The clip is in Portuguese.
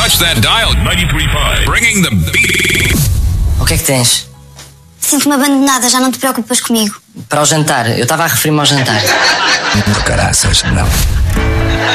Touch that dial. 93.5. Bringing the beat. O que é que tens? Sinto-me abandonada, já não te preocupas comigo. Para o jantar, eu estava a referir-me ao jantar. Por caraças, não.